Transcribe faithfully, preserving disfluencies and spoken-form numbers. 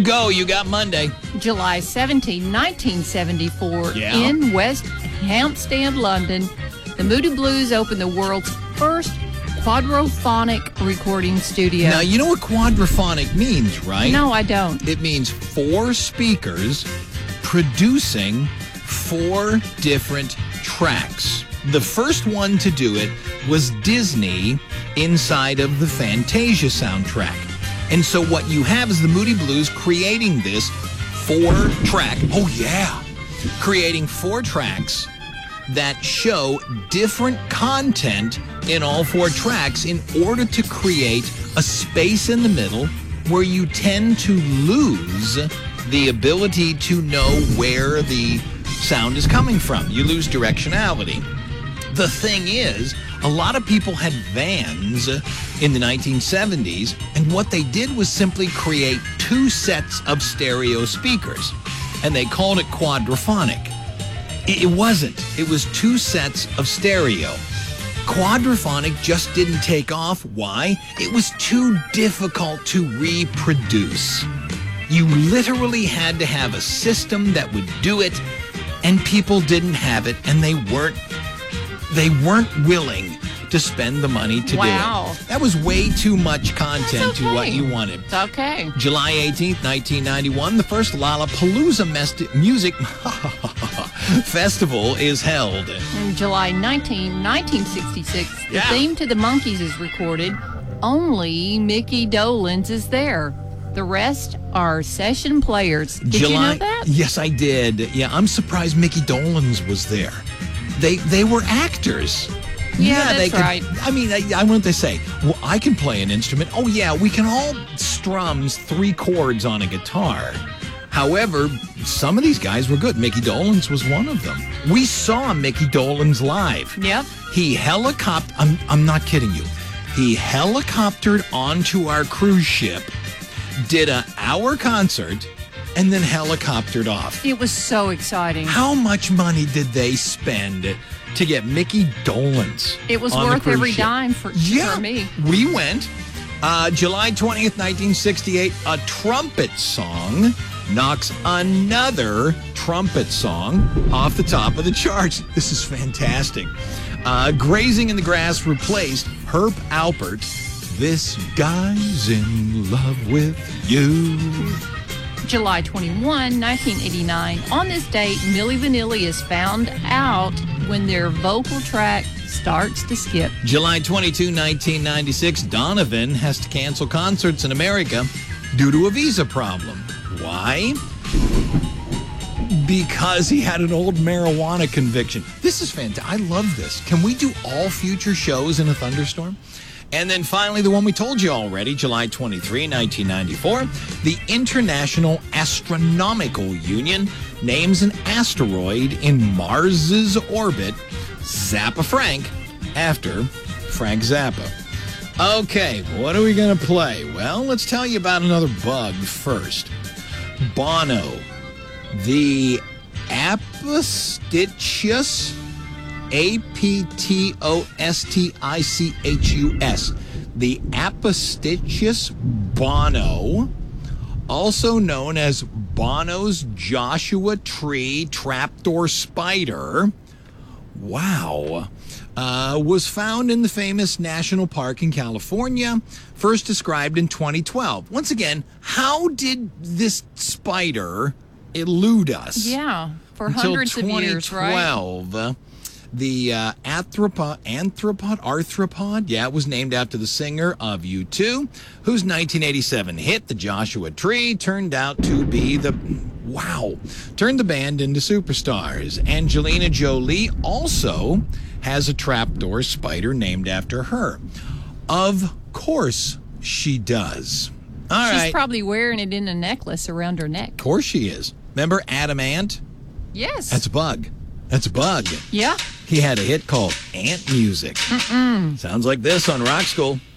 You go. You got Monday. July seventeenth, nineteen seventy-four, Yeah. in West Hampstead, London, the Moody Blues opened the world's first quadraphonic recording studio. Now, you know what quadraphonic means, right? No, I don't. It means four speakers producing four different tracks. The first one to do it was Disney inside of the Fantasia soundtrack. And so what you have is the Moody Blues creating this four-track, oh yeah, creating four tracks that show different content in all four tracks in order to create a space in the middle where you tend to lose the ability to know where the sound is coming from. You lose directionality. The thing is, a lot of people had vans in the nineteen seventies, and what they did was simply create two sets of stereo speakers, and they called it quadraphonic. It wasn't. It was two sets of stereo. Quadraphonic just didn't take off. Why? It was too difficult to reproduce. You literally had to have a system that would do it, and people didn't have it, and they weren't they weren't willing to spend the money to Wow. do it. That was way too much content That's to what okay. you wanted. It's okay. July eighteenth, nineteen ninety-one, the first Lollapalooza Mest- Music Festival is held. In July nineteenth, nineteen sixty-six, the Yeah. theme to the Monkees is recorded. Only Mickey Dolenz is there. The rest are session players. Did July, you know that? Yes, I did. Yeah, I'm surprised Mickey Dolenz was there. They they were actors. Yeah, they that's could, right. I mean, I, I want to say, well, I can play an instrument. Oh, yeah, we can all strum three chords on a guitar. However, some of these guys were good. Mickey Dolenz was one of them. We saw Mickey Dolenz live. Yep. He helicoptered, I'm, I'm not kidding you. He helicoptered onto our cruise ship, did an hour concert, and then helicoptered off. It was so exciting. How much money did they spend to get Mickey Dolenz? It was on the worth cruise every ship? dime for, Yeah, for me. we went. Uh, July twentieth, nineteen sixty-eight, a trumpet song knocks another trumpet song off the top of the charts. This is fantastic. Uh, Grazing in the Grass replaced Herb Alpert. This guy's in love with you. July twenty-first, nineteen eighty-nine. On this date, Milli Vanilli is found out when their vocal track starts to skip. July twenty-second, nineteen ninety-six, Donovan has to cancel concerts in America due to a visa problem. Why? Because he had an old marijuana conviction. This is fantastic. I love this. Can we do all future shows in a thunderstorm? And then finally, the one we told you already, July twenty-third, nineteen ninety-four, the International Astronomical Union names an asteroid in Mars's orbit, Zappa Frank, after Frank Zappa. Okay, what are we going to play? Well, let's tell you about another bug first. Bono, the Apostitius, A P T O S T I C H U S, the Apostitius Bono, also known as Bono's Joshua Tree trapdoor spider, wow, uh, was found in the famous national park in California, first described in twenty twelve. Once again, how did this spider elude us? Yeah, for Until hundreds of years, right? twenty twelve, the uh, arthropod, anthropod, arthropod, yeah, it was named after the singer of U two, whose nineteen eighty-seven hit, The Joshua Tree, turned out to be the, wow, turned the band into superstars. Angelina Jolie also has a trapdoor spider named after her. Of course she does. All She's right. probably wearing it in a necklace around her neck. Of course she is. Remember Adam Ant? Yes. That's a bug. That's a bug. yeah. He had a hit called Ant Music. Mm-mm. Sounds like this on Rock School.